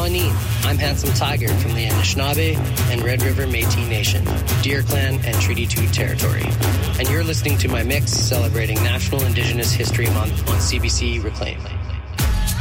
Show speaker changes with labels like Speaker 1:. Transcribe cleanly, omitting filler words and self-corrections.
Speaker 1: Shawnee. I'm Handsome Tiger from the Anishinaabe and Red River Métis Nation, Deer Clan and Treaty 2 territory. And you're listening to my mix celebrating National Indigenous History Month on CBC Reclaim.